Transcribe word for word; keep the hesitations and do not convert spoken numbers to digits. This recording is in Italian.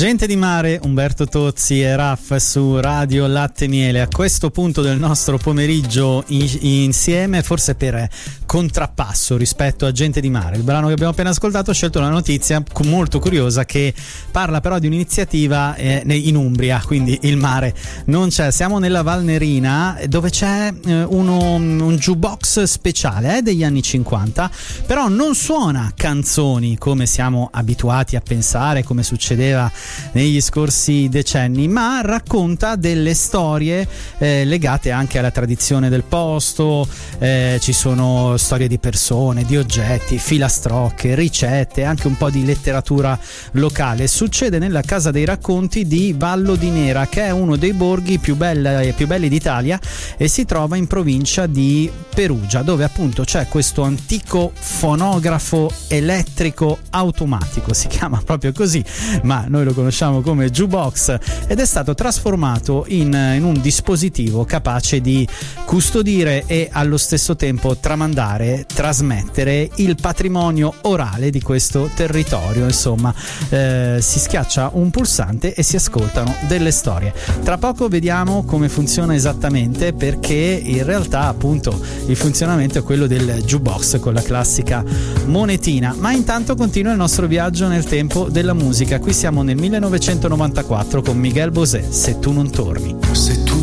Gente di Mare, Umberto Tozzi e Raff su Radio Latte Miele. A questo punto del nostro pomeriggio in, insieme, forse per contrappasso rispetto a Gente di Mare, il brano che abbiamo appena ascoltato, ho scelto una notizia molto curiosa che parla però di un'iniziativa eh, in Umbria, quindi il mare non c'è. Siamo nella Valnerina, dove c'è eh, uno, un jukebox speciale eh, degli anni cinquanta, però non suona canzoni come siamo abituati a pensare, come succedeva negli scorsi decenni, ma racconta delle storie eh, legate anche alla tradizione del posto. Eh, ci sono storie di persone, di oggetti, filastrocche, ricette, anche un po' di letteratura locale. Succede nella Casa dei Racconti di Vallo di Nera, che è uno dei borghi più, bella, più belli d'Italia, e si trova in provincia di Perugia, dove appunto c'è questo antico fonografo elettrico automatico, si chiama proprio così, ma noi lo conosciamo come jukebox, ed è stato trasformato in, in un dispositivo capace di custodire e allo stesso tempo tramandare, trasmettere il patrimonio orale di questo territorio. Insomma, eh, si schiaccia un pulsante e si ascoltano delle storie. Tra poco vediamo come funziona esattamente, perché in realtà appunto il funzionamento è quello del jukebox con la classica monetina. Ma intanto continua il nostro viaggio nel tempo della musica. Qui siamo nel millenovecentonovantaquattro con Miguel Bosé, Se tu non torni. Se tu